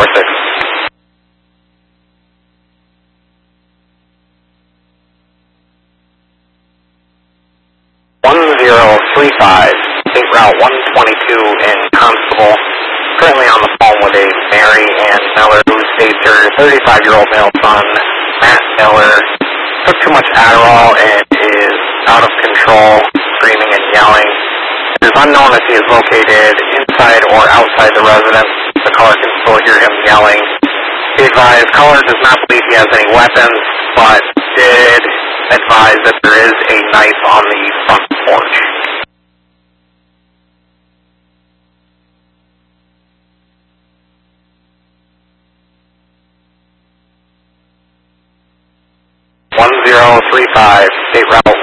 1046. 1035, State Route 122 in Constable. Currently on the phone with a Mary Ann Miller who states her 35-year-old male son, Matt Miller, took too much Adderall and is out of control, screaming and yelling. It is unknown if he is located inside or outside the residence. The caller can still hear him yelling. Be advised, caller does not believe he has any weapons, but did advise that there is a knife on the front porch. State Route